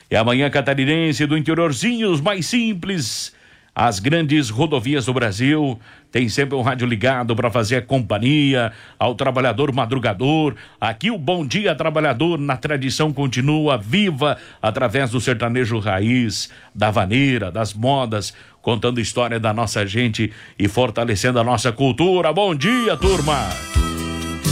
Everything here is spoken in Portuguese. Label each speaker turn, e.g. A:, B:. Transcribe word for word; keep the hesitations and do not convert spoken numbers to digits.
A: É a manhã catarinense do interiorzinho, os mais simples. As grandes rodovias do Brasil tem sempre um rádio ligado para fazer a companhia ao trabalhador madrugador. Aqui o Bom Dia Trabalhador na tradição continua viva através do sertanejo raiz, da vaneira, das modas, contando história da nossa gente e fortalecendo a nossa cultura. Bom dia, turma!